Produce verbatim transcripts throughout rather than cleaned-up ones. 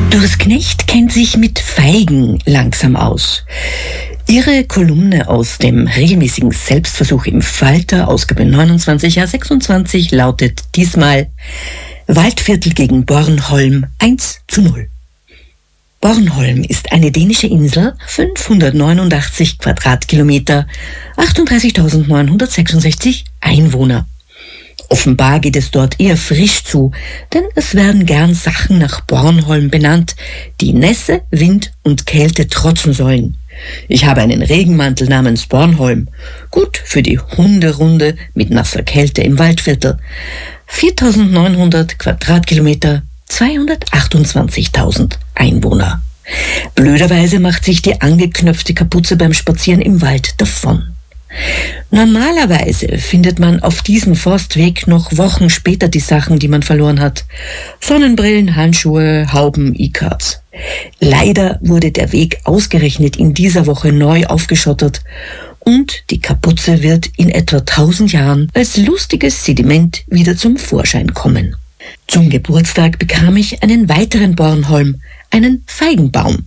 Doris Knecht kennt sich mit Feigen langsam aus. Ihre Kolumne aus dem regelmäßigen Selbstversuch im Falter, Ausgabe neunundzwanzig, Jahr sechsundzwanzig, lautet diesmal Waldviertel gegen Bornholm eins zu null. Bornholm ist eine dänische Insel, fünfhundertneunundachtzig Quadratkilometer, achtunddreißigtausendneunhundertsechsundsechzig Einwohner. Offenbar geht es dort eher frisch zu, denn es werden gern Sachen nach Bornholm benannt, die Nässe, Wind und Kälte trotzen sollen. Ich habe einen Regenmantel namens Bornholm. Gut für die Hunderunde mit nasser Kälte im Waldviertel. viertausendneunhundert Quadratkilometer, zweihundertachtundzwanzigtausend Einwohner. Blöderweise macht sich die angeknöpfte Kapuze beim Spazieren im Wald davon. Normalerweise findet man auf diesem Forstweg noch Wochen später die Sachen, die man verloren hat. Sonnenbrillen, Handschuhe, Hauben, E-Cards. Leider wurde der Weg ausgerechnet in dieser Woche neu aufgeschottert und die Kapuze wird in etwa tausend Jahren als lustiges Sediment wieder zum Vorschein kommen. Zum Geburtstag bekam ich einen weiteren Bornholm, einen Feigenbaum.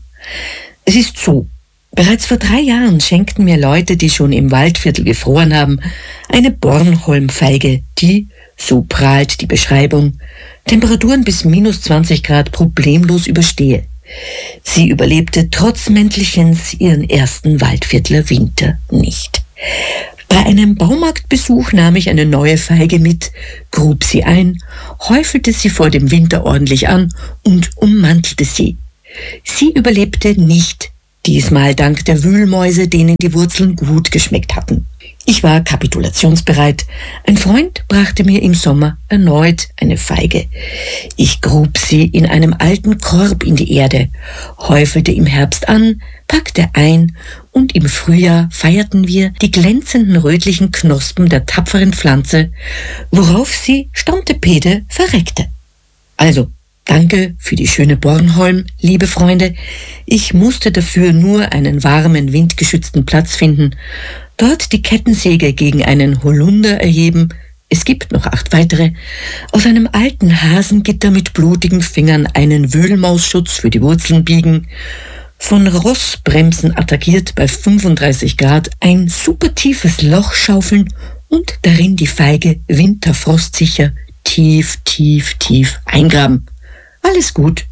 Es ist so: Bereits vor drei Jahren schenkten mir Leute, die schon im Waldviertel gefroren haben, eine Bornholmfeige, die, so prahlt die Beschreibung, Temperaturen bis minus zwanzig Grad problemlos überstehe. Sie überlebte trotz Mäntelchens ihren ersten Waldviertler Winter nicht. Bei einem Baumarktbesuch nahm ich eine neue Feige mit, grub sie ein, häufelte sie vor dem Winter ordentlich an und ummantelte sie. Sie überlebte nicht, diesmal dank der Wühlmäuse, denen die Wurzeln gut geschmeckt hatten. Ich war kapitulationsbereit. Ein Freund brachte mir im Sommer erneut eine Feige. Ich grub sie in einem alten Korb in die Erde, häufelte im Herbst an, packte ein und im Frühjahr feierten wir die glänzenden rötlichen Knospen der tapferen Pflanze, worauf sie stauntepede verreckte. Also, danke für die schöne Bornholm, liebe Freunde. Ich musste dafür nur einen warmen, windgeschützten Platz finden, dort die Kettensäge gegen einen Holunder erheben, es gibt noch acht weitere, aus einem alten Hasengitter mit blutigen Fingern einen Wühlmausschutz für die Wurzeln biegen, von Rossbremsen attackiert bei fünfunddreißig Grad ein super tiefes Loch schaufeln und darin die Feige winterfrostsicher tief, tief, tief eingraben. Alles gut.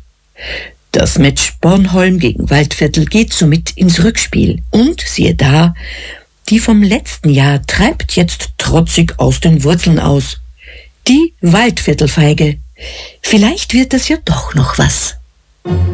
Das Match Bornholm gegen Waldviertel geht somit ins Rückspiel. Und siehe da, die vom letzten Jahr treibt jetzt trotzig aus den Wurzeln aus. Die Waldviertelfeige. Vielleicht wird das ja doch noch was.